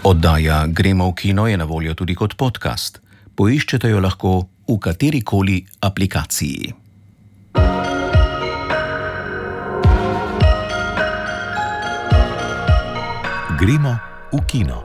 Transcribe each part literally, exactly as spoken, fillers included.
Oddaja Gremo v kino je na voljo tudi kot podcast. Poiščete jo lahko v katerikoli aplikaciji. Gremo v kino.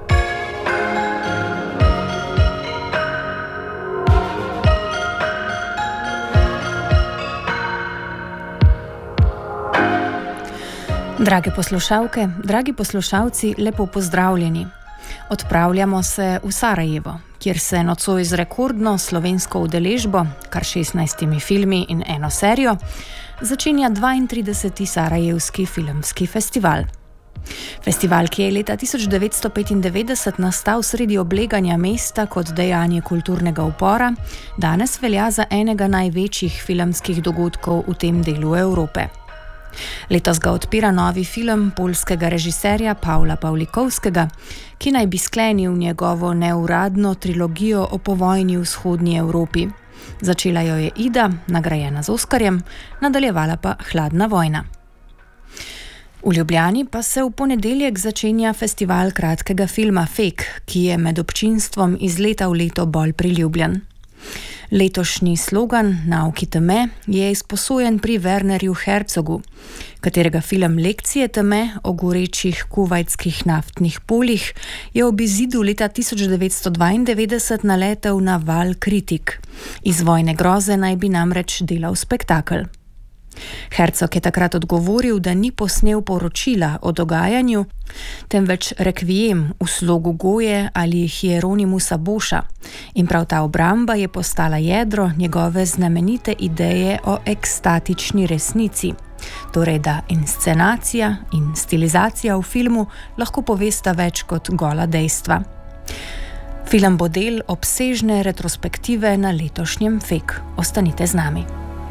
Drage poslušalke, dragi poslušalci, lepo pozdravljeni. Odpravljamo se v Sarajevo, kjer se nocoj z rekordno slovensko udeležbo, kar šestnajstimi filmi in eno serijo, začenja dvaintrideseti Sarajevski filmski festival. Festival, ki je leta tisoč devetsto petindevetdeset nastal sredi obleganja mesta kot dejanje kulturnega upora, danes velja za enega največjih filmskih dogodkov v tem delu Evrope. Letos ga odpira novi film poljskega režiserja Pavla Pawlikowskiego, ki naj bi sklenil njegovo neuradno trilogijo o povojni v vzhodnji Evropi. Začela jo je Ida, nagrajena z Oskarjem, nadaljevala pa Hladna vojna. V Ljubljani pa se v ponedeljek začenja festival kratkega filma Fake, ki je med občinstvom iz leta v leto bolj priljubljen. Letošnji slogan Nauki teme je izposojen pri Wernerju Herzogu, katerega film Lekcije teme o gorečih kuvajtskih naftnih poljih je ob izidu leta tisoč devetsto dvaindevetdeset naletel na val kritik. Iz vojne groze naj bi namreč delal spektakel. Herzog je takrat odgovoril, da ni posnel poročila o dogajanju, temveč rekviem v slogu Goje ali Hieronymusa Boscha, in prav ta obramba je postala jedro njegove znamenite ideje o ekstatični resnici, torej da inscenacija in stilizacija v filmu lahko povesta več kot gola dejstva. Film bo del obsežne retrospektive na letošnjem Fake. Ostanite z nami.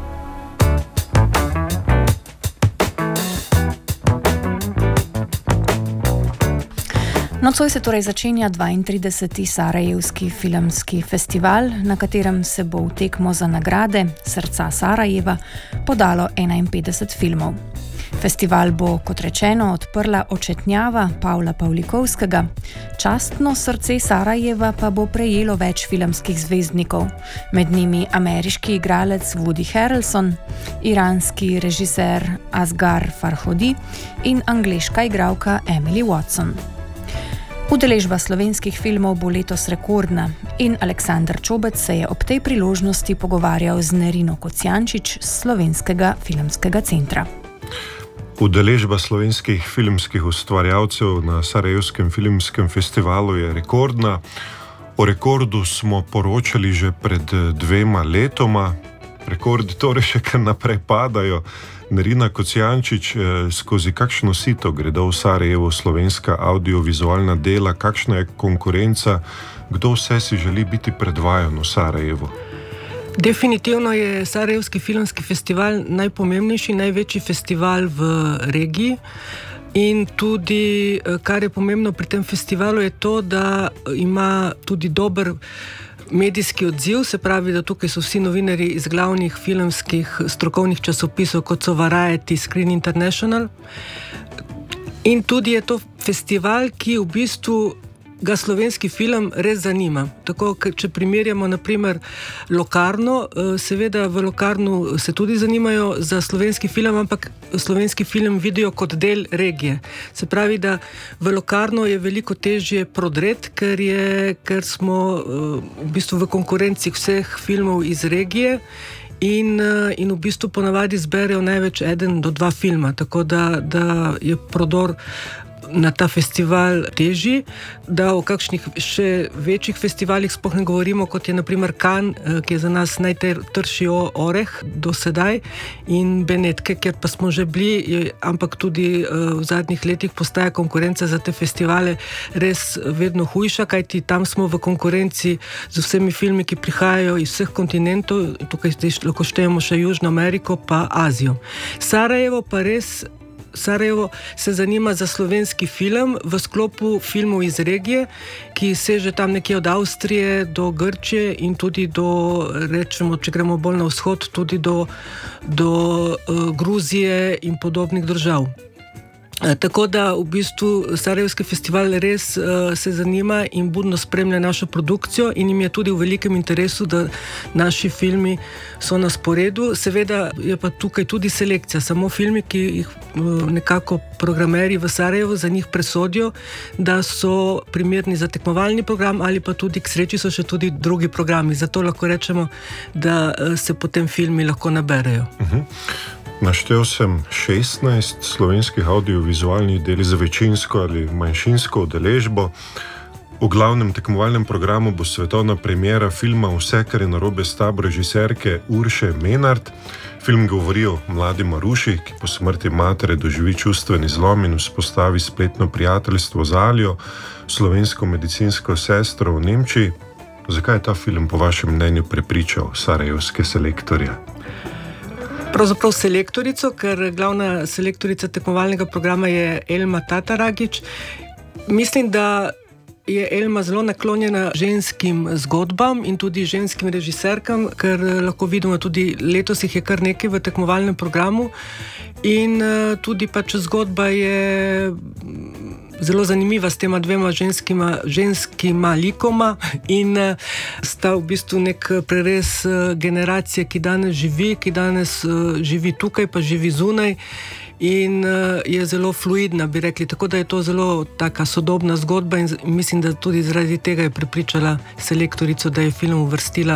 Nocoj se torej začenja dvaintrideseti Sarajevski filmski festival, na katerem se bo v tekmo za nagrade Srca Sarajeva podalo enainpetdeset filmov. Festival bo, kot rečeno, odprla očetnjava Pavla Pawlikowskiego, častno srce Sarajeva pa bo prejelo več filmskih zvezdnikov, med njimi ameriški igralec Woody Harrelson, iranski režiser Asghar Farhodi in angleška igralka Emily Watson. Udeležba slovenskih filmov bo letos rekordna in Aleksander Čobec se je ob tej priložnosti pogovarjal z Nerino Kocijančič z Slovenskega filmskega centra. Udeležba slovenskih filmskih ustvarjalcev na Sarajevskem filmskem festivalu je rekordna. O rekordu smo poročali že pred dvema letoma. Rekordi torej še kar naprej padajo. Nerina Kocijančič, skozi kakšno sito gredo v Sarajevo slovenska audiovizualna dela, kakšna je konkurenca, kdo vse si želi biti predvajan v Sarajevo? Definitivno je Sarajevski filmski festival najpomembnejši, največji festival v regiji. In tudi, kar je pomembno pri tem festivalu, je to, da ima tudi dober medijski odziv, se pravi, da tukaj so vsi novinarji iz glavnih filmskih strokovnih časopisov, kot so Variety, Screen International. In tudi je to festival, ki v bistvu ga slovenski film res zanima. Tako, če primerjamo naprimer Lokarno, seveda v Lokarnu se tudi zanimajo za slovenski film, ampak slovenski film vidijo kot del regije. Se pravi, da v Lokarno je veliko težje prodret, ker, je, ker smo v bistvu v konkurenci vseh filmov iz regije in, in v bistvu ponavadi zberejo največ eden do dva filma, tako da, da je prodor na ta festival težji, da o kakšnih še večjih festivalih sploh ne govorimo, kot je naprimer Cannes, ki je za nas najtrši oreh do sedaj, in Benetke, kjer pa smo že bili, ampak tudi v zadnjih letih postaja konkurenca za te festivale res vedno hujša, kajti tam smo v konkurenci z vsemi filmi, ki prihajajo iz vseh kontinentov, tukaj lahko štejemo še Južno Ameriko pa Azijo. Sarajevo pa res Sarajevo se zanima za slovenski film v sklopu filmov iz regije, ki seže tam nekje od Avstrije do Grčije in tudi do, rečemo, če gremo bolj na vzhod, tudi do, do uh, Gruzije in podobnih držav. Tako da v bistvu Sarajevski festival res uh, se zanima in budno spremlja našo produkcijo in jim je tudi v velikem interesu, da naši filmi so na sporedu. Seveda je pa tukaj tudi selekcija, samo filmi, ki jih uh, nekako programeri v Sarajevu za njih presodijo, da so primerni za tekmovalni program ali pa tudi k sreči so še tudi drugi programi. Zato lahko rečemo, da uh, se potem filmi lahko naberejo. Uh-huh. Naštel sem šestnajst slovenskih audiovizualnih del z večinsko ali manjšinsko udeležbo. V glavnem tekmovalnem programu bo svetovna premiera filma Vse, kar je narobe s tabo režiserke Urše Menard. Film govori o mladi Maruši, ki po smrti matere doživi čustveni zlom in vzpostavi spletno prijateljstvo z Aljo, slovensko medicinsko sestro v Nemčiji. Zakaj je ta film po vašem mnenju prepričal sarajevske selektorje? Pravzaprav selektorico, ker glavna selektorica tekmovalnega programa je Elma Tataragić. Mislim, da je Elma zelo naklonjena ženskim zgodbam in tudi ženskim režiserkam, ker lahko vidimo tudi letos jih je kar nekaj v tekmovalnem programu in tudi pač zgodba je zelo zanimiva s tema dvema ženskima, ženskima likoma in sta v bistvu nek prerez generacije, ki danes živi, ki danes živi tukaj, pa živi zunaj in je zelo fluidna, bi rekli. Tako da je to zelo taka sodobna zgodba in mislim, da tudi zaradi tega je prepričala selektorico, da je film uvrstila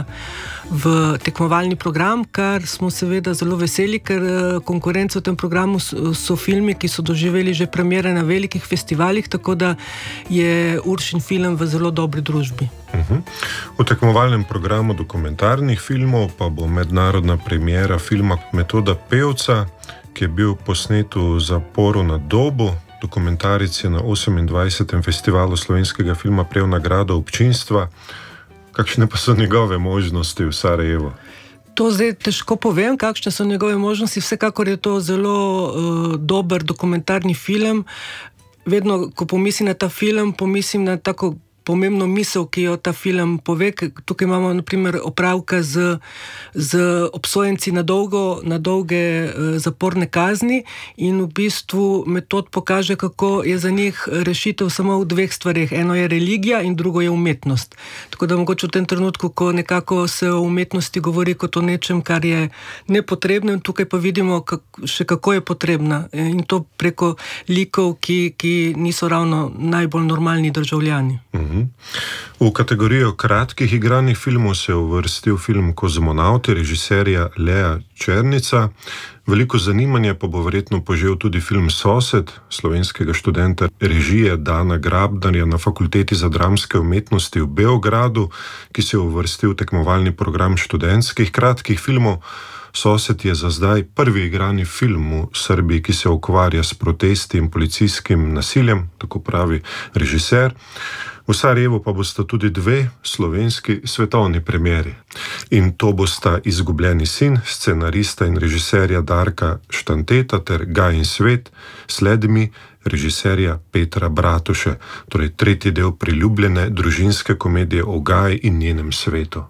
v tekmovalni program, kar smo seveda zelo veseli, ker konkurenca v tem programu so filmi, ki so doživeli že premiere na velikih festivalih, tako da je Uršin film v zelo dobri družbi. Uh-huh. V tekmovalnem programu dokumentarnih filmov pa bo mednarodna premiera filma Metoda pevca, ki je bil posnet v zaporu na Dobu. Dokumentaric je na osemindvajsetem festivalu slovenskega filma prejel nagrado občinstva. Kakšne pa so njegove možnosti v Sarajevu? To zdaj težko povem, kakšne so njegove možnosti. Vsekakor je to zelo uh, dober dokumentarni film. Vedno, ko pomislim na ta film, pomislim na tako pomembno misel, ki jo ta film pove. Tukaj imamo na primer opravka z, z obsojenci na, dolgo, na dolge uh, zaporne kazni in v bistvu Metod pokaže, kako je za njih rešitev samo v dveh stvareh. Eno je religija in drugo je umetnost. Tako da mogoče v tem trenutku, ko nekako se o umetnosti govori kot o nečem, kar je nepotrebno, in tukaj pa vidimo kak, še kako je potrebna. In to preko likov, ki, ki niso ravno najbolj normalni državljani. Mhm. V kategorijo kratkih igranih filmov se je uvrstil film Kozmonavti režiserja Lea Černica. Veliko zanimanja pa bo verjetno požel tudi film Sosed slovenskega študenta režije Dana Grabnarja na Fakulteti za dramske umetnosti v Beogradu, ki se je uvrstil v tekmovalni program študentskih kratkih filmov. Sosed je za zdaj prvi igrani film v Srbiji, ki se ukvarja s protesti in policijskim nasiljem, tako pravi režiser. V Sarajevu pa bosta tudi dve slovenski svetovni premieri. In to bosta Izgubljeni sin, scenarista in režiserja Darka Štanteta ter Gaj in svet, sledmi režiserja Petra Bratuše, torej tretji del priljubljene družinske komedije o Gaji in njenem svetu.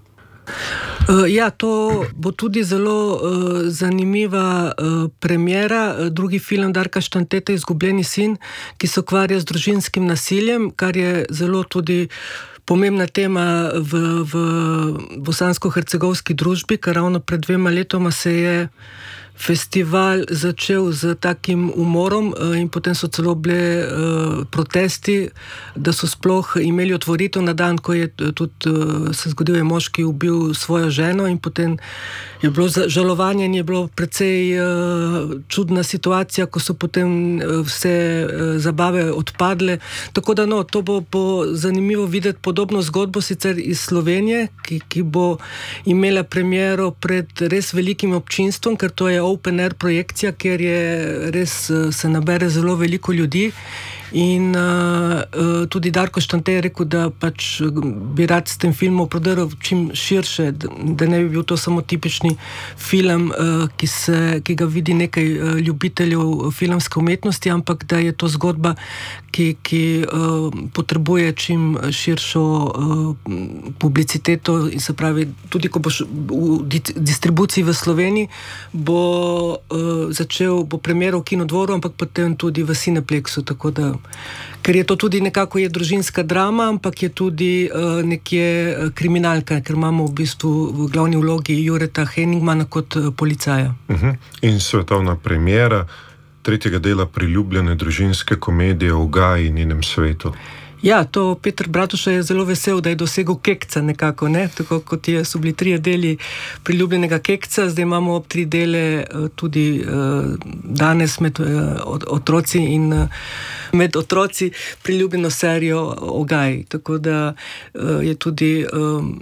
Uh, ja, to bo tudi zelo uh, zanimiva uh, premiera. Uh, drugi film Darka Štanteta, Izgubljeni sin, ki se ukvarja z družinskim nasiljem, kar je zelo tudi pomembna tema v, v bosansko-hercegovski družbi, ker ravno pred dvema letoma se je festival začel z takim umorom in potem so celo bile uh, protesti, da so sploh imeli otvoritev na dan, ko je tudi uh, se zgodil, je moški ubil svojo ženo in potem je bilo žalovanje in je bilo precej uh, čudna situacija, ko so potem uh, vse uh, zabave odpadle. Tako da no, to bo, bo zanimivo videti podobno zgodbo sicer iz Slovenije, ki, ki bo imela premiero pred res velikim občinstvom, ker to je open air projekcija, kjer je res se nabere zelo veliko ljudi in uh, tudi Darko Štante je rekel, da pač bi rad s tem filmom prodrl čim širše, da ne bi bil to samo tipični film, uh, ki, se, ki ga vidi nekaj ljubiteljev filmske umetnosti, ampak da je to zgodba, ki, ki uh, potrebuje čim širšo uh, publiciteto in se pravi, tudi ko boš v di- distribuciji v Sloveniji, bo uh, začel, bo premiero v Kinodvoru, ampak potem tudi v Cineplexu, tako da, ker je to tudi nekako je družinska drama, ampak je tudi uh, nekje kriminalka, ker imamo v bistvu v glavni vlogi Jureta Hennigmana kot uh, policaja. Uh-huh. In svetovna premiera tretjega dela priljubljene družinske komedije O Gaji in njenem svetu. Ja, to Peter Bratuša je zelo vesel, da je dosegel Kekca nekako, ne? Tako kot je, so bili trije deli priljubljenega Kekca, zdaj imamo tri dele tudi uh, danes med uh, otroci in uh, med otroci priljubljeno serijo O Gaji. Tako da uh, je tudi um,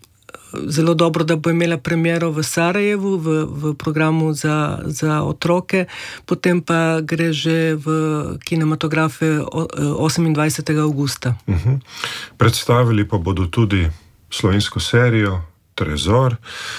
zelo dobro, da bo imela premiero v Sarajevu v, v programu za, za otroke, potem pa gre že v kinematografe osemindvajsetega avgusta. Uh-huh. Predstavili pa bodo tudi slovensko serijo Trezor,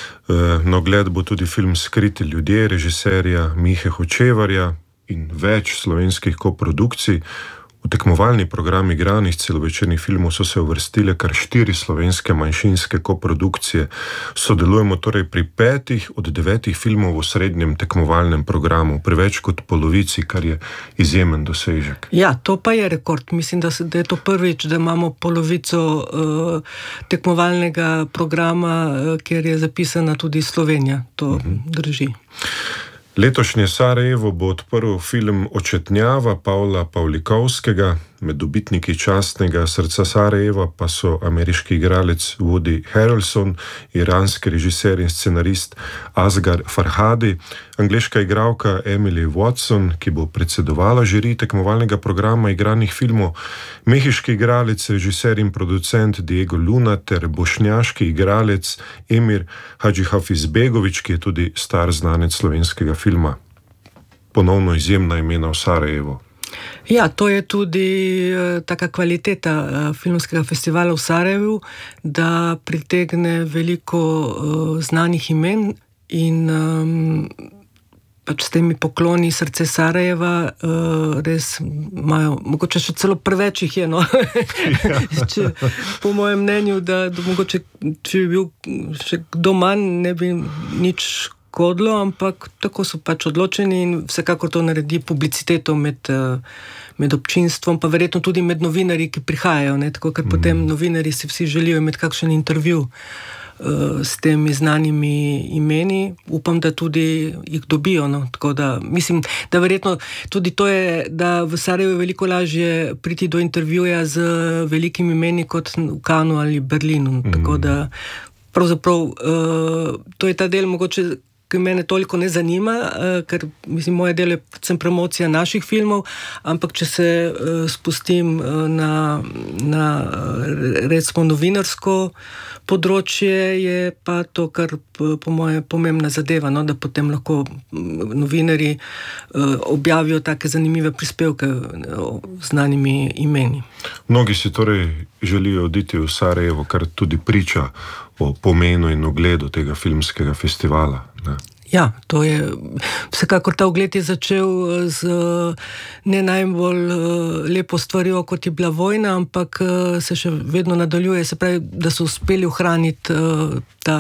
na ogled bo tudi film Skriti ljudje režiserja Mihe Hočevarja in več slovenskih koprodukcij. V tekmovalni program igranih celovečernih filmov so se uvrstile kar štiri slovenske manjšinske koprodukcije. Sodelujemo torej pri petih od devetih filmov v srednjem tekmovalnem programu, pri več kot polovici, kar je izjemen dosežek. Ja, to pa je rekord. Mislim, da, se, da je to prvič, da imamo polovico uh, tekmovalnega programa, uh, kjer je zapisana tudi Slovenija. To uh-huh. drži. Letošnje Sarajevo bo odprl film Očetnjava Pavla Pavlikovskega, med dobitniki častnega srca Sarajeva pa so ameriški igralec Woody Harrelson, iranski režiser in scenarist Asghar Farhadi, angleška igralka Emily Watson, ki bo predsedovala žiri tekmovalnega programa igranih filmov, mehiški igralec, režiser in producent Diego Luna ter bošnjaški igralec Emir Hadžihafizbegović, ki je tudi star znanec slovenskega filma. Ponovno izjemna imena v Sarajevu. Ja, to je tudi uh, taka kvaliteta uh, filmskega festivala v Sarajevu, da pritegne veliko uh, znanih imen in um, pač s temi pokloni srce Sarajeva uh, res imajo, mogoče še celo preveč jih je, no. če, po mojem mnenju, da, da mogoče, če bi bil še kdo manj, ne bi nič kodlo, ampak tako so pač odločeni in vsekakor to naredi publiciteto med, med občinstvom, pa verjetno tudi med novinarji, ki prihajajo, ne? Tako, ker mm. potem novinarji si vsi želijo imeti kakšen intervju uh, s temi znanimi imeni. Upam, da tudi jih dobijo, no? Tako da mislim, da verjetno tudi to je, da v Sarajevu je veliko lažje priti do intervjuja z velikimi imeni kot v Cannesu ali Berlinu. Mm. Tako da pravzaprav uh, to je ta del mogoče, ki mene toliko ne zanima, ker mislim, moje delo je predvsem promocija naših filmov, ampak če se spustim na, na recimo novinarsko področje, je pa to kar po moje pomembna zadeva, no, da potem lahko novinarji objavijo take zanimive prispevke z znanimi imeni. Mnogi si torej želijo oditi v Sarajevo, kar tudi priča o pomenu in ogledu tega filmskega festivala. Ne? Ja, to je, vsekakor ta ogled je začel z ne najbolj lepo stvarjo, kot je bila vojna, ampak se še vedno nadaljuje, se pravi, da so uspeli ohraniti ta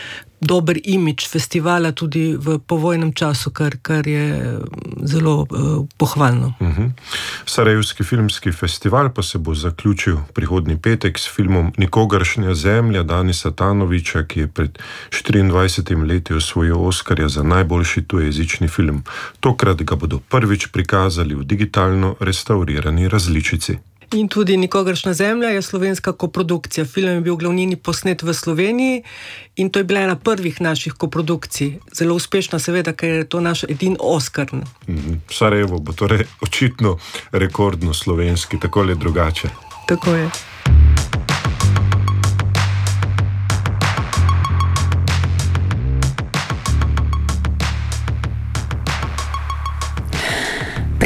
dober imidž festivala tudi v povojnem času, kar, kar je zelo uh, pohvalno. Uh-huh. Sarajevski filmski festival pa se bo zaključil prihodnji petek s filmom Nikogaršnja zemlja Danisa Tanovića, ki je pred štiriindvajsetimi leti osvojil Oskarja za najboljši tujejezični film. Tokrat ga bodo prvič prikazali v digitalno restaurirani različici. In tudi Nikogaršnja zemlja je slovenska koprodukcija. Film je bil v glavnini posnet v Sloveniji in to je bila ena prvih naših koprodukcij. Zelo uspešna seveda, ker je to naš edin Oskar. Mm-hmm. Sarajevo bo torej očitno rekordno slovenski, tako ali drugače. Tako je.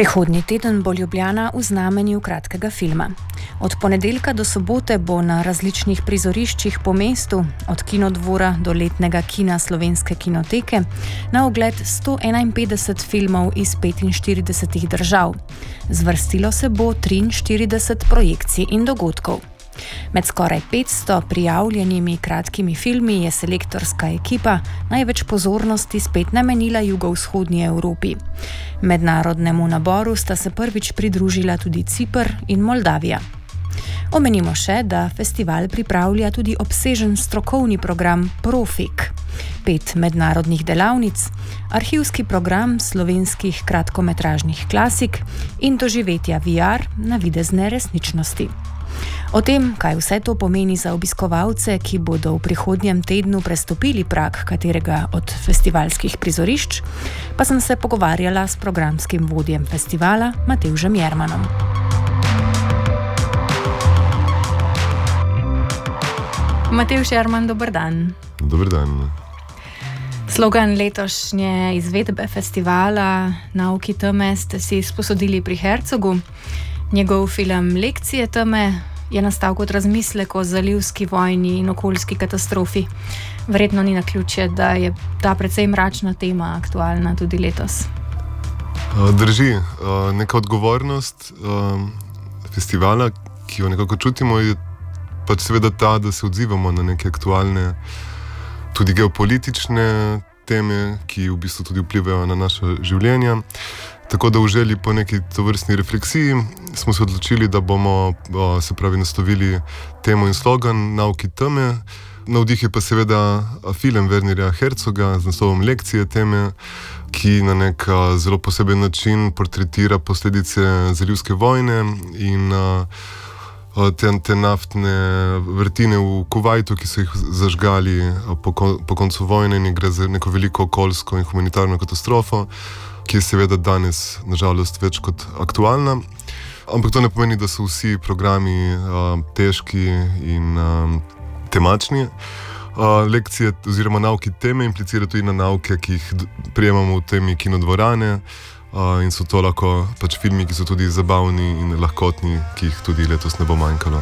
Prihodnji teden bo Ljubljana v znamenju kratkega filma. Od ponedeljka do sobote bo na različnih prizoriščih po mestu, od Kinodvora do letnega kina Slovenske kinoteke, na ogled sto enainpetdeset filmov iz petinštiridesetih držav. Zvrstilo se bo triinštirideset projekcij in dogodkov. Med skoraj petsto prijavljenimi kratkimi filmi je selektorska ekipa največ pozornosti spet namenila jugovzhodni Evropi. Mednarodnemu naboru sta se prvič pridružila tudi Ciper in Moldavija. Omenimo še, da festival pripravlja tudi obsežen strokovni program Profik, pet mednarodnih delavnic, arhivski program slovenskih kratkometražnih klasik in doživetja V R navidezne resničnosti. O tem, kaj vse to pomeni za obiskovalce, ki bodo v prihodnjem tednu prestopili prag katerega od festivalskih prizorišč, pa sem se pogovarjala s programskim vodjem festivala Matevžem Jermanom. Matevž Jerman, dober dan. Dober dan. Slogan letošnje izvedbe festivala Nauki teme ste si sposodili pri Hercogu. Njegov film Lekcije teme je nastal kot razmislek o zalivski vojni in okoljski katastrofi. Verjetno ni naključje, da je ta precej mračna tema aktualna tudi letos. Drži. Neka odgovornost festivala, ki jo nekako čutimo, je pač seveda ta, da se odzivamo na neke aktualne, tudi geopolitične teme, ki v bistvu tudi vplivajo na naše življenja. Tako da v želji po neki tovrstni refleksiji smo se odločili, da bomo se pravi naslovili temo in slogan Nauki teme. Navdih je pa seveda film Wernerja Herzoga z naslovom Lekcije teme, ki na nek zelo poseben način portretira posledice zalivske vojne in te, te naftne vrtine v Kuvajtu, ki so jih zažgali po, po koncu vojne, in gre za neko veliko okoljsko in humanitarno katastrofo, ki je seveda danes, nažalost, več kot aktualna. Ampak to ne pomeni, da so vsi programi uh, težki in uh, temačni. Uh, lekcije oziroma nauki teme implicira tudi na nauke, ki jih prijemamo v temi kinodvorane uh, in so to lahko pač filmi, ki so tudi zabavni in lahkotni, ki jih tudi letos ne bo manjkalo.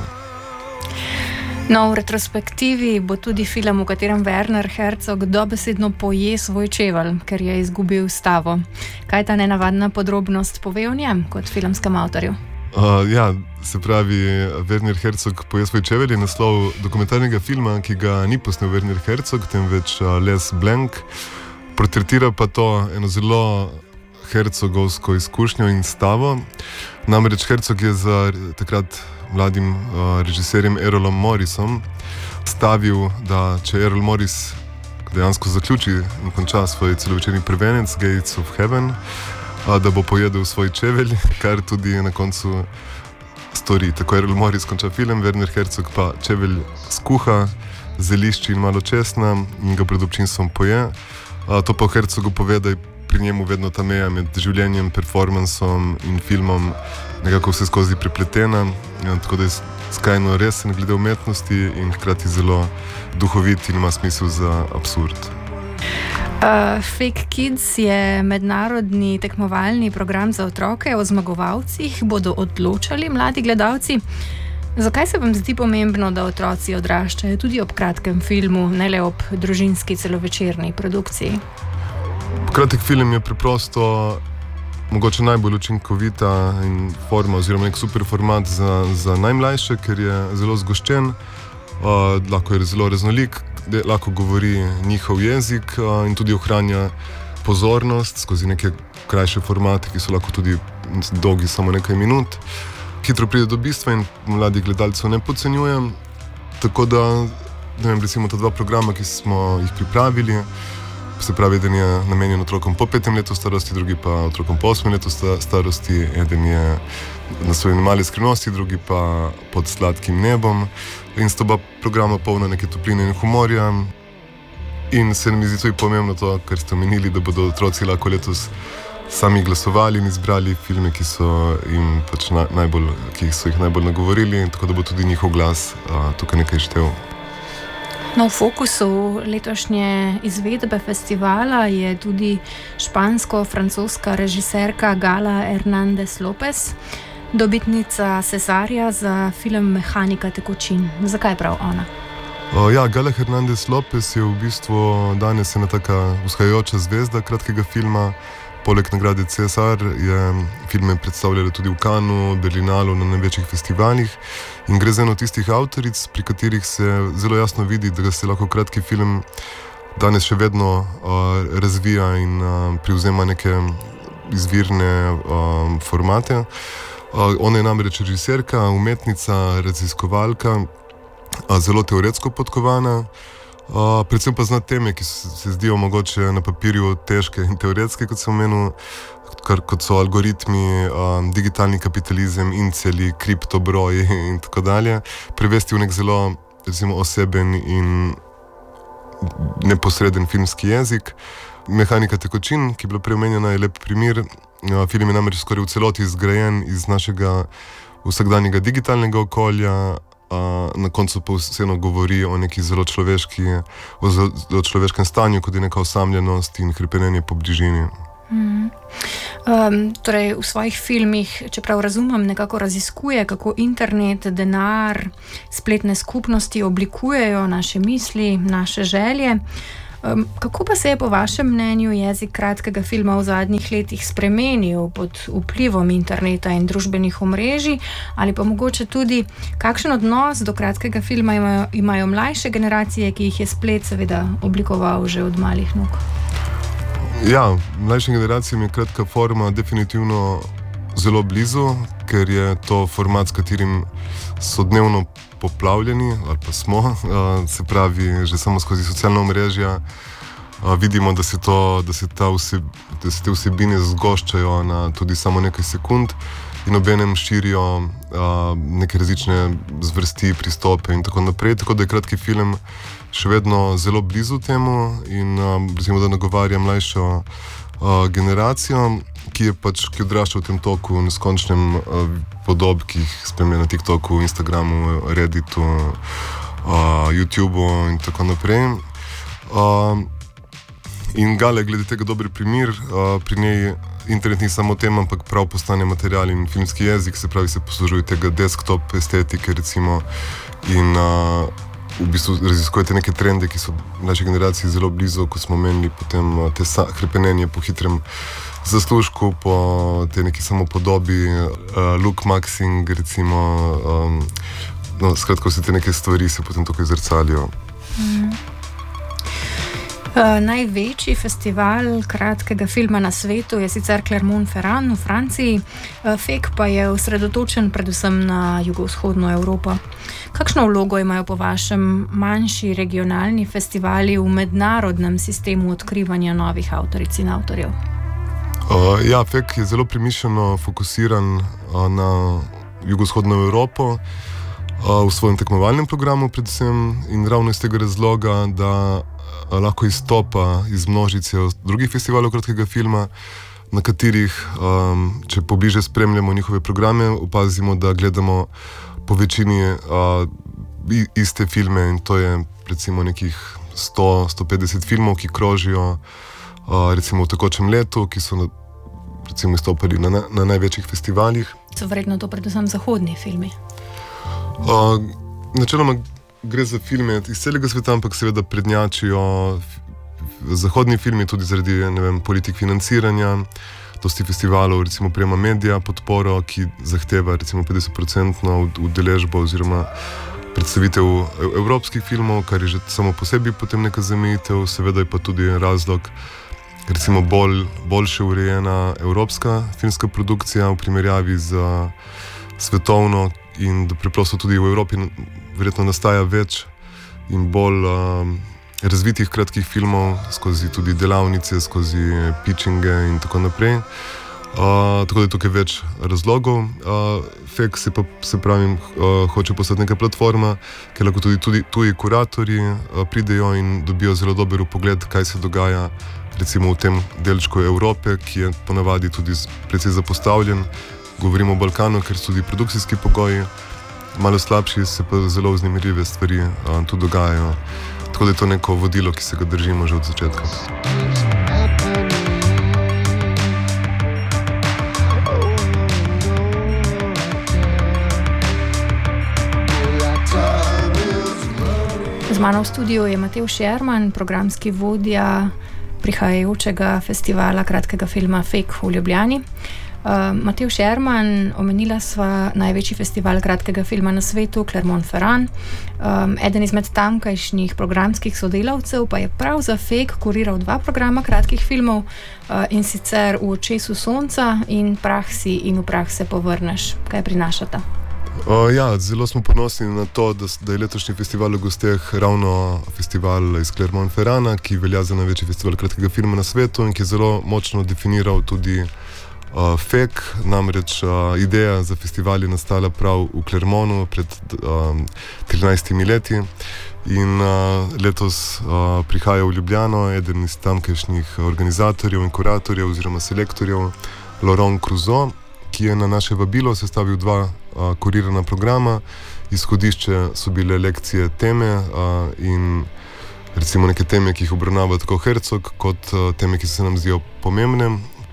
No, v retrospektivi bo tudi film, v katerem Werner Herzog dobesedno poje svoj čevelj, ker je izgubil stavo. Kaj ta nenavadna podrobnost pove o njem kot filmskem avtorju? Uh, ja, se pravi, Werner Herzog poje svoj čevelj je naslov dokumentarnega filma, ki ga ni posnel Werner Herzog, temveč uh, Les Blanc. Portretira pa to eno zelo hercogovsko izkušnjo in stavo. Namreč Herzog je za takrat mladim uh, režiserjem Errolom Morrisom stavil, da če Errol Morris dejansko zaključi in konča svoj celovečerni prvenec Gates of Heaven, uh, da bo pojedel svoj čevelj, kar tudi na koncu stori. Tako Errol Morris konča film, Werner Herzog pa čevelj skuha, zelišči in malo česna in ga pred občinstvom poje. Uh, to pa v Herzogu pove, da je pri njemu vedno ta meja med življenjem, performansom in filmom nekako vse skozi prepletena, ja, tako da je skrajno resen glede umetnosti in hkrati zelo duhovit in ima smisel za absurd. Uh, Fake Kids je mednarodni tekmovalni program za otroke. O zmagovalcih bodo odločali mladi gledalci. Zakaj se vam zdi pomembno, da otroci odraščajo tudi ob kratkem filmu, ne le ob družinski celovečerni produkciji? Kratek film je preprosto mogoče najbolj učinkovita in forma oziroma nek super format za, za najmlajše, ker je zelo zgoščen, uh, lahko je zelo raznolik, lahko govori njihov jezik uh, in tudi ohranja pozornost skozi neke krajše formate, ki so lahko tudi dolgi samo nekaj minut. Hitro pride do bistva in mladih gledalcev ne podcenjujem. Tako da, ne vem, recimo ta dva programa, ki smo jih pripravili, se pravi, eden je namenjen otrokom po petem letu starosti, drugi pa otrokom po osmem letu starosti, eden je na svoji mali skrivnosti, drugi pa Pod sladkim nebom. In sta oba programa polna neke topline in humorja. In se mi zdi tudi pomembno to, kar ste omenili, da bodo otroci lahko letos sami glasovali in izbrali filme, ki so jim pač na, najbolj, ki so jih najbolj nagovorili, tako da bo tudi njihov glas a, tukaj nekaj štev. No, v fokusu letošnje izvedbe festivala je tudi špansko-francoska režiserka Gala Hernández López, dobitnica Cesarja za film Mehanika tekočin. Zakaj prav ona? Uh, ja, Gala Hernández López je v bistvu danes ena taka vzhajajoča zvezda kratkega filma. Poleg nagrade Cesar je filme predstavljala tudi v Cannesu, Berlinalu, na največjih festivalih in gre za eno tistih avtoric, pri katerih se zelo jasno vidi, da se lahko kratki film danes še vedno uh, razvija in uh, privzema neke izvirne uh, formate. Uh, ona je namreč režiserka, umetnica, raziskovalka, uh, zelo teoretsko podkovana. Uh, predvsem pa zna teme, ki se zdijo mogoče na papirju težke in teoretske, kot sem omenil, kar, kot so algoritmi, um, digitalni kapitalizem, inceli, kriptobroji in tako dalje, prevesti v nek zelo, recimo, oseben in neposreden filmski jezik. Mehanika tekočin, ki je bila preomenjena, je lep primer. Uh, film je namreč skoraj v celoti zgrajen iz našega vsakdanjega digitalnega okolja. Uh, na koncu pa vseeno govori o neki zelo človeški, o zelo človeškem stanju, kot je neka osamljenost in hrepenenje po bližini. Mm. Um, torej v svojih filmih, čeprav razumem, nekako raziskuje, kako internet, denar, spletne skupnosti oblikujejo naše misli, naše želje. Um, kako pa se je po vašem mnenju jezik kratkega filma v zadnjih letih spremenil pod vplivom interneta in družbenih omrežij, ali pa mogoče tudi kakšen odnos do kratkega filma imajo, imajo mlajše generacije, ki jih je splet seveda oblikoval že od malih nog? Ja, mlajšim generacijam je kratka forma definitivno zelo blizu, ker je to format, s katerim so dnevno poplavljeni, ali pa smo, uh, se pravi, že samo skozi socialna omrežja uh, vidimo, da se, to, da, se ta vseb, da se te vsebine zgoščajo na tudi samo nekaj sekund in obenem širijo uh, neke različne zvrsti, pristope in tako naprej, tako da je kratki film še vedno zelo blizu temu in uh, recimo, da nagovarja mlajšo uh, generacijo, ki je pač, ki odrašča v tem toku neskončnem uh, podob, ki jih spremlja na TikToku, Instagramu, Redditu, uh, YouTubeu in tako naprej. Uh, in Gala je glede tega dober primer. Uh, pri njej internet ni samo tema, ampak prav postane material in filmski jezik, se pravi, se poslužuje tega desktop estetike recimo in uh, v bistvu raziskujete neke trende, ki so naši generaciji zelo blizu, ko smo menili potem uh, te sa- hrepenenje po hitrem zaslužku, po te neki samopodobi, uh, look maxing, recimo, um, no, skratka, vse te neke stvari se potem tukaj zrcalijo. Mm. Uh, največji festival kratkega filma na svetu je sicer Clermont-Ferrand v Franciji, uh, F E C pa je osredotočen predvsem na jugovzhodno Evropo. Kakšno vlogo imajo po vašem manjši regionalni festivali v mednarodnem sistemu odkrivanja novih avtoric in avtorjev? Uh, ja, F E C je zelo premišljeno fokusiran uh, na jugovzhodno Evropo, uh, v svojem tekmovalnem programu predvsem in ravno iz tega razloga, da lahko izstopa iz množice drugih festivalov kratkega filma, na katerih, um, če pobliže spremljamo njihove programe, opazimo, da gledamo po večini uh, iste filme in to je recimo nekih sto do sto petdeset filmov, ki krožijo uh, recimo v tekočem letu, ki so na, recimo izstopali na, na, na največjih festivalih. So verjetno to predvsem zahodni filmi? Uh, načeloma gre za filme iz celega sveta, ampak seveda prednjačijo zahodni filmi tudi zaradi, ne vem, politik financiranja, dosti festivalov, recimo Prima Media podporo, ki zahteva recimo petdeset procentno udeležbo oziroma predstavitev evropskih filmov, kar je že samo po sebi potem neka zamejitev, seveda je pa tudi razlog, recimo bolj, boljše urejena evropska filmska produkcija v primerjavi z svetovno in da preprosto tudi v Evropi verjetno nastaja več in bolj um, razvitih kratkih filmov skozi tudi delavnice, skozi pitchinge in tako naprej. Uh, tako da je tukaj več razlogov. Uh, F E C se pa, se pravim, uh, hoče postati neka platforma, ker lahko tudi, tudi tuji kuratorji uh, pridejo in dobijo zelo dober pogled, kaj se dogaja recimo v tem delčku Evrope, ki je ponavadi tudi precej zapostavljen. Govorimo o Balkanu, ker so tudi produkcijski pogoji malo slabši, se pa zelo vznemirljive stvari uh, tu dogajajo. Tako da je to neko vodilo, ki se ga držimo že od začetka. Z mano v studiu je Matevž Jerman, programski vodja prihajajočega festivala kratkega filma Fake v Ljubljani. Uh, Matevž Jerman, omenila sva največji festival kratkega filma na svetu, Clermont-Ferrand. Um, eden izmed tamkajšnjih programskih sodelavcev pa je prav za Fake kuriral dva programa kratkih filmov, uh, in sicer V očesu sonca in Prah si in v prah se povrneš. Kaj prinašata? Uh, ja, zelo smo ponosni na to, da, da je letošnji festival v gosteh ravno festival iz Clermont-Ferranda, ki velja za največji festival kratkega filma na svetu in ki je zelo močno definiral tudi uh, Fake. Namreč uh, ideja za festival je nastala prav v Clermontu pred um, trinajstimi leti in uh, letos uh, prihaja v Ljubljano eden iz tamkajšnjih organizatorjev in kuratorjev oziroma selektorjev, Laurent Cruzo, ki je na naše vabilo sestavil dva uh, kurirana programa. Izhodišče so bile lekcije teme uh, in recimo neke teme, ki jih obravnava tako Herzog, kot uh, teme, ki se nam zdijo pomembne.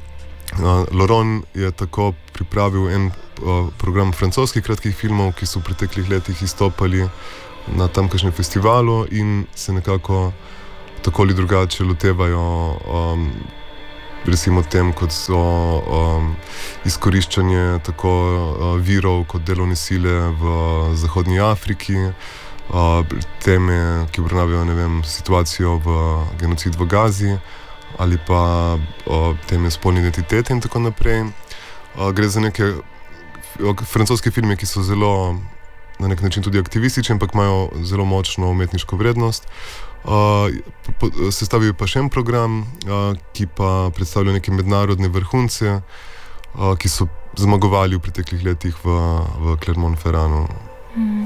Uh, Laurent je tako pripravil en uh, program francoskih kratkih filmov, ki so v preteklih letih izstopali na tamkajšnjem festivalu in se nekako tako ali drugače lotevajo um, recimo tem, kot so um, izkoriščanje tako uh, virov kot delovne sile v Zahodnji Afriki, uh, teme, ki obravnavajo, ne vem, situacijo v genocid v Gazi ali pa uh, teme spolne identitete in tako naprej. Uh, gre za neke uh, francoske filme, ki so zelo na nek način tudi aktivistični, ampak imajo zelo močno umetniško vrednost. Uh, sestavil je pa še en program, uh, ki pa predstavlja neke mednarodne vrhunce, uh, ki so zmagovali v preteklih letih v, v Clermont-Ferrandu. Mm.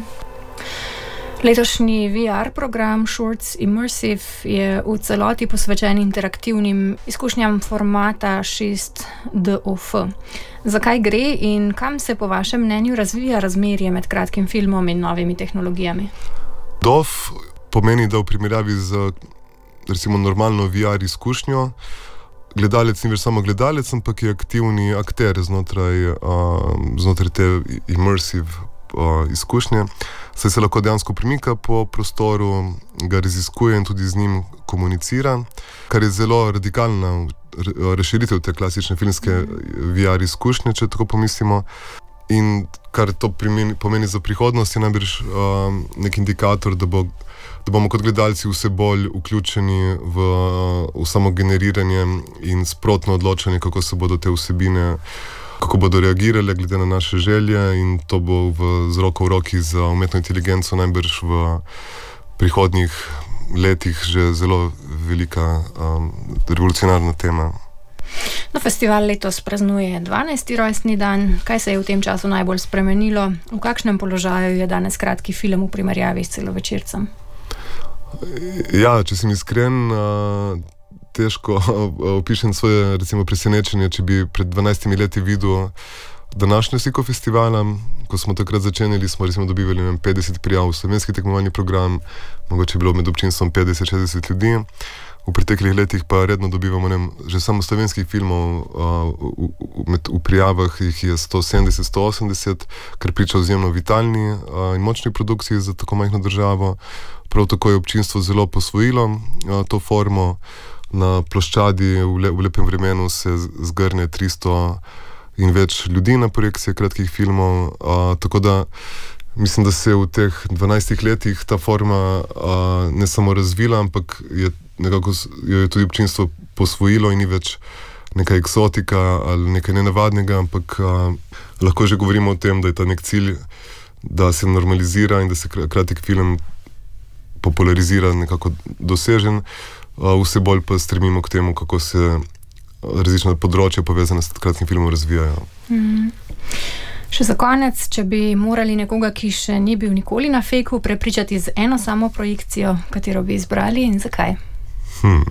Letošnji V R program Shorts Immersive je v celoti posvečen interaktivnim izkušnjam formata šest D O F. Zakaj gre in kam se po vašem mnenju razvija razmerje med kratkim filmom in novimi tehnologijami? D O F pomeni, da v primerjavi z recimo normalno V R izkušnjo gledalec ni več samo gledalec, ampak je aktivni akter znotraj, uh, znotraj te immersive uh, izkušnje. Saj se lahko dejansko premika po prostoru, ga raziskuje in tudi z njim komunicira, kar je zelo radikalna razširitev te klasične filmske V R izkušnje, če tako pomislimo. In kar to pomeni, pomeni za prihodnost, je najbrž uh, nek indikator, da, bo, da bomo kot gledalci vse bolj vključeni v, v samo generiranje in sprotno odločanje, kako se bodo te vsebine, kako bodo reagirale glede na naše želje, in to bo v, z roko v roki za umetno inteligenco najbrž v prihodnjih letih že zelo velika um, revolucionarna tema. No, festival letos praznuje dvanajsti rojstni dan. Kaj se je v tem času najbolj spremenilo? V kakšnem položaju je danes kratki film v primerjavi s celovečercem? Ja, če sem iskren, težko opišem svoje recimo presenečenje, če bi pred dvanajstimi leti videl današnjo sliko festivala. Ko smo takrat začenjali, smo recimo dobivali ne, petdeset prijav v slovenski tekmovalni program, mogoče je bilo med občinstvom petdeset šestdeset ljudi. V preteklih letih pa redno dobivamo ne, že samo slovenskih filmov, uh, v, v, med, v prijavah jih je sto sedemdeset do sto osemdeset, kar priča o izjemno vitalni uh, in močni produkciji za tako majhno državo. Prav tako je občinstvo zelo posvojilo uh, to formo. Na ploščadi v, le, v lepem vremenu se zgrne tristo in več ljudi na projekcije kratkih filmov, uh, tako da mislim, da se je v teh dvanajstih letih ta forma uh, ne samo razvila, ampak je nekako jo je tudi občinstvo posvojilo in ni več neka eksotika ali nekaj nenavadnega, ampak uh, lahko že govorimo o tem, da je ta nek cilj, da se normalizira in da se kratek film popularizira, nekako dosežen. Uh, vse bolj pa stremimo k temu, kako se različna področja povezane s kratkim filmom razvijajo. Mm. Še za konec, če bi morali nekoga, ki še ni bil nikoli na Fakeu, prepričati z eno samo projekcijo, katero bi izbrali in zakaj? Hmm.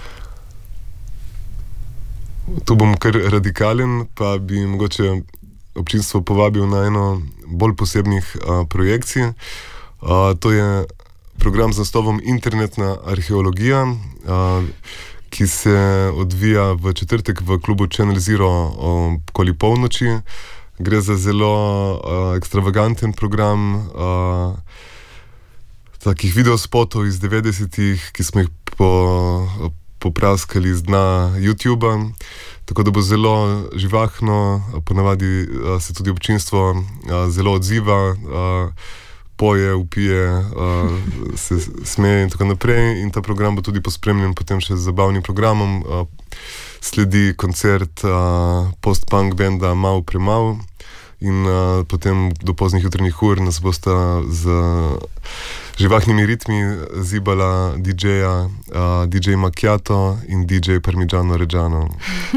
Tu bom kar radikalen, pa bi mogoče občinstvo povabil na eno bolj posebnih uh, projekcij. Uh, to je program z naslovom Internetna arheologija, uh, ki se odvija v četrtek v klubu Channel Zero okoli polnoči. Gre za zelo uh, ekstravaganten program uh, takih videospotov iz devetdesetih, ki smo jih po, popraskali z dna YouTuba, tako da bo zelo živahno, ponavadi uh, se tudi občinstvo uh, zelo odziva, uh, poje, upije, uh, se smeje in tako naprej. In ta program bo tudi pospremljen potem še z zabavnim programom. Uh, sledi koncert uh, post-punk benda Mal Premal. In uh, potem do poznih jutranjih ur nas bosta z živahnimi ritmi zibala D J-ja, uh, D J Macchiato in D J Parmigiano Reggiano.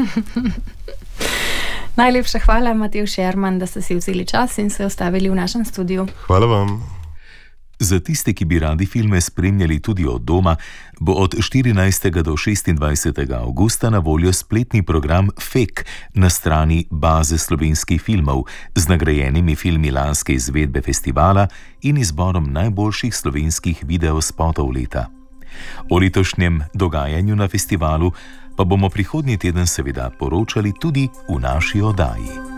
Najlepša hvala, Matevž Šerman, da ste si vzeli čas in se ostavili v našem studiu. Hvala vam. Za tiste, ki bi radi filme spremljali tudi od doma, bo od štirinajstega do šestindvajsetega avgusta na voljo spletni program F E K na strani baze slovenskih filmov z nagrajenimi filmi lanske izvedbe festivala in izborom najboljših slovenskih videospotov leta. O letošnjem dogajanju na festivalu pa bomo prihodnji teden seveda poročali tudi v naši oddaji.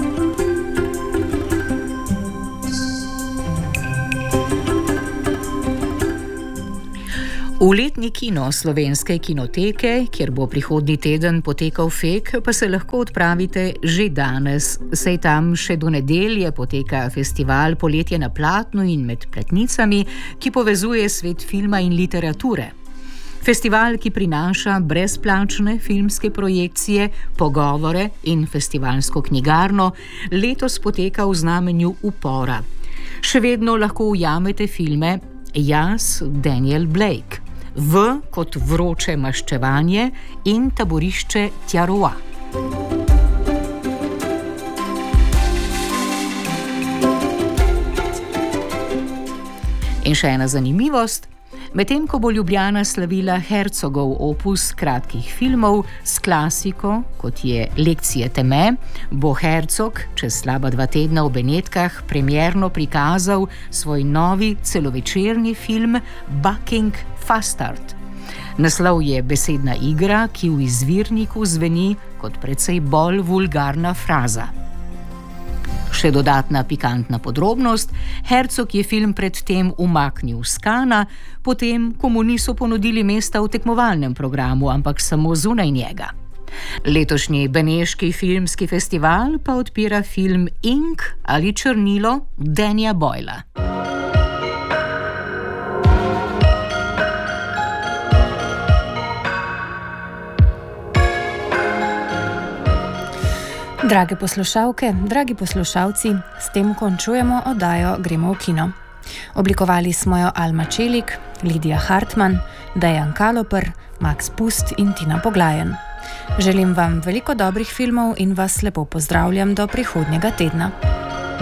V letni kino Slovenske kinoteke, kjer bo prihodnji teden potekal F E K, pa se lahko odpravite že danes, saj tam še do nedelje poteka festival Poletje na platnu in med platnicami, ki povezuje svet filma in literature. Festival, ki prinaša brezplačne filmske projekcije, pogovore in festivalsko knjigarno, letos poteka v znamenju upora. Še vedno lahko ujamete filme Jaz, Daniel Blake, V kot vroče maščevanje in taborišče Tjaroa. In še ena zanimivost. Medtem ko bo Ljubljana slavila Herzogov opus kratkih filmov s klasiko, kot je Lekcije teme, bo Herzog čez slaba dva tedna v Benetkah premierno prikazal svoj novi celovečerni film Bucking Fastard. Naslov je besedna igra, ki v izvirniku zveni kot precej bolj vulgarna fraza. Še dodatna pikantna podrobnost, Herzog je film predtem umaknil z Kana, potem, ko mu niso ponudili mesta v tekmovalnem programu, ampak samo zunaj njega. Letošnji beneški filmski festival pa odpira film Ink ali črnilo Danja Boyla. Drage poslušalke, dragi poslušalci, s tem končujemo oddajo Gremo v kino. Oblikovali smo jo Alma Čelik, Lidija Hartmann, Dejan Kaloper, Max Pust in Tina Poglajen. Želim vam veliko dobrih filmov in vas lepo pozdravljam do prihodnjega tedna.